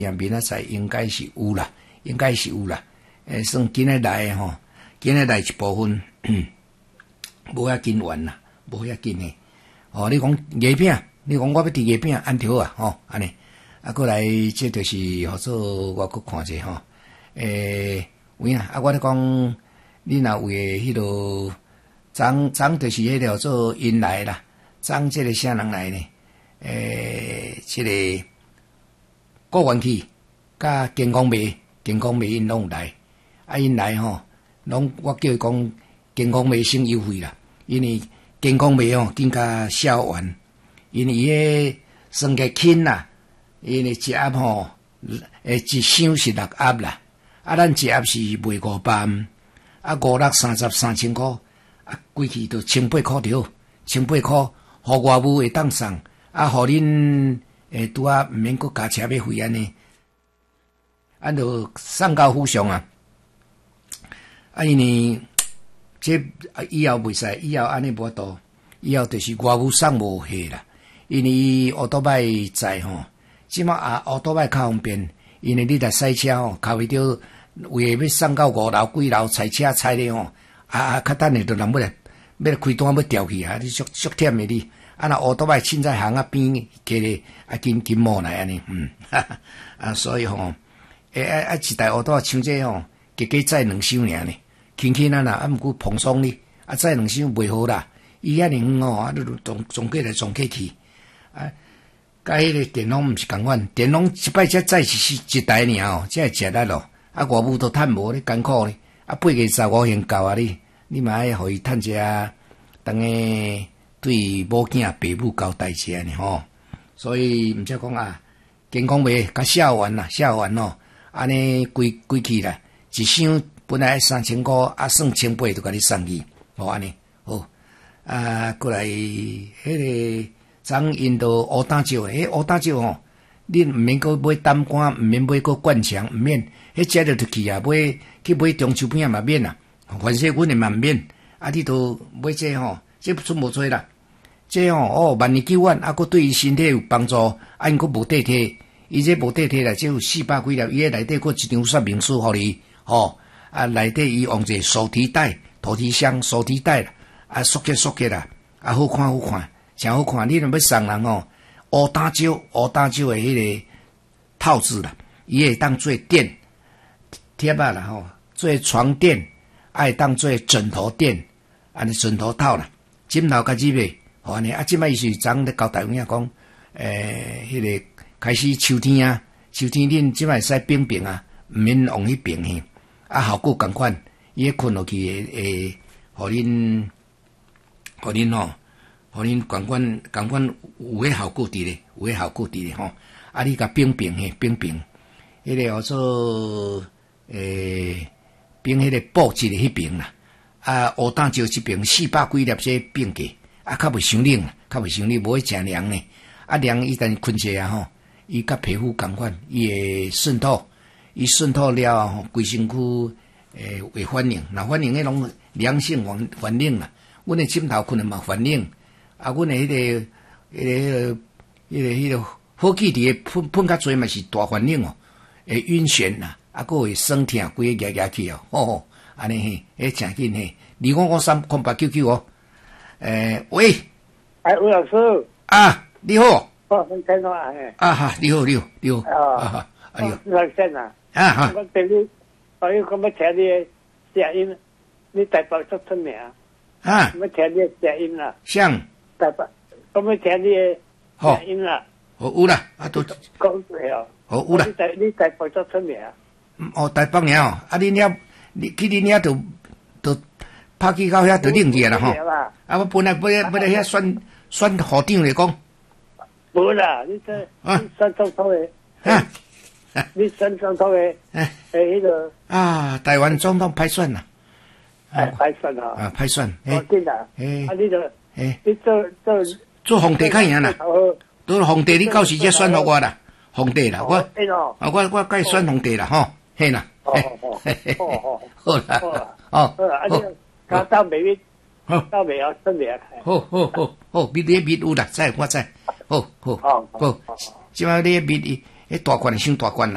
下面仔载应该是有啦，应该是有啦。算今日来诶吼，今日来一部分，无遐紧完啦，无遐紧诶。哦，你讲月饼，你讲我要伫月饼安条啊，吼，安尼。啊，过来，这就是合作，我搁看者吼。有影啊，我咧讲，你若有诶迄落，昨就是迄条做因来啦，昨这个啥人来呢？这个郭元气甲健康美因拢有来，啊因来吼，拢我叫伊讲健康美先优惠啦，因为健康美吼更加销完，因为伊迄算个轻啦。因为一盒吼，一箱是6盒啦，啊，咱一盒是卖500，啊，5×6=30，3000块，啊，规气都1800块着，1800块，互外务会当送，啊，互恁拄啊毋免搁加车马费安尼，啊，就送到府上啊，啊，因为这以后袂使，以后安尼无多，以後就是外務送無下啦，因為奧多擺載吼，即馬奧多擺較方便，因為你來賽車吼，靠袂着為要送到5樓幾樓賽車賽咧吼，較等下就人要開單要調去啊，你足忝誒你，啊若奧多擺凊彩行啊邊加咧啊緊摸來安尼，啊所以吼，一台奧多像這吼，加載2箱爾呢，輕啊啦，啊毋過碰爽哩，啊載2箱袂好啦。伊遐爾遠吼，啊，你總過來總過去，啊，甲迄個電籠毋是共款，電籠一擺才載一台爾吼，才會食力咯，啊，外務都趁無咧，艱苦咧，啊，8月15先到啊你嘛愛互伊趁一下，當個對某囝爸母交代一下呢吼，所以毋則講啊，健康袂較寫完咯，安尼規氣啦，一箱本來3000塊，啊，算1800就甲你送去，吼安尼，好。啊，過來迄個昨因到烏膽椒，烏膽椒吼，你毋免擱買膽乾，毋免買擱灌腸，毋免，迄食着去啊，去買中秋餅嘛免啊，反正阮誒嘛免，啊，你都買這吼，這出無多啦，這吼萬年9萬，啊，擱對伊身體有幫助，啊，因擱無地體，伊這無地體啦，只有400幾粒，伊內底擱一張說明書互你，吼，啊，內底伊用一個手提袋、土提箱、手提袋啦。啊，縮起啦，啊，好看，誠好看。你若要送人吼，烏膽椒誒迄個套子啦，伊會當做墊貼啊啦吼，做床墊，會當做枕頭墊，安尼枕頭套啦，枕頭甲入去，吼安尼。啊，即擺伊是昨咧交代有影講，迄個開始秋天恁即擺會使冰冰啊，毋免往迄邊去，啊，效果共款，伊困落去會互恁。互恁共款有迄效果伫咧，吼。啊，你甲冰，迄個叫做冰迄個布質誒迄邊啦。啊，烏膽椒即邊400幾粒這冰過，啊，較袂傷冷，無會誠涼呢。啊，涼伊等困者啊吼，伊甲皮膚共款，伊會滲透了吼，規身軀會反應，若反應迄種涼性反應啦。阮誒枕頭困誒嘛反應，啊，阮誒迄個火氣佇誒噴較濟嘛是大反應哦，會暈眩啦，啊，閣會酸痛，規個壓去哦，吼，安尼嘿，誠緊嘿，2553空899哦，喂， 吳老師， 啊，你好， 你聽到啊？ 啊哈，你好，啊，哎呦， 老先啊， 啊哈， 我對你，我要咁樣請你聲音，你大伯足出名。 啊！ 我聽你聲音啦， 像大伯，咁我聽你聲音啦， 有啦，啊都講對哦， 有啦， 你大伯足出名， 哦，大伯娘哦，啊你遐就拍去到遐就領去啦吼，啊我本來要遐選校長嚟講， 冇啦，你選總統嘅，你選總統嘅，迄個啊，台灣總統歹選啦。 歹選啊！ 啊，歹選， 真啊！啊，你做皇帝較贏啦，做皇帝你到時才選互我啦，皇帝啦，我該選皇帝啦，吼，嘿啦，好啦， 啊，你到未必，到未有出名， 好，你有啦，我知，好，即擺你迄大罐傷大罐啦。